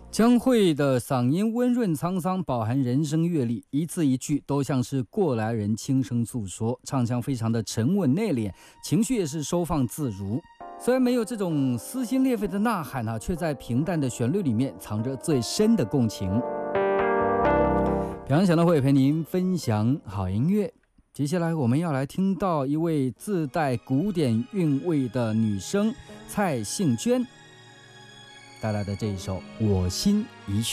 江蕙的嗓音温润沧桑，饱含人生阅历，一字一句都像是过来人轻声诉说，唱腔非常的沉稳内敛，情绪也是收放自如。虽然没有这种撕心裂肺的呐喊却在平淡的旋律里面藏着最深的共情。平安小乐会陪您分享好音乐。接下来我们要来听到一位自带古典韵味的女声蔡幸娟带来的这一首《我心已许》。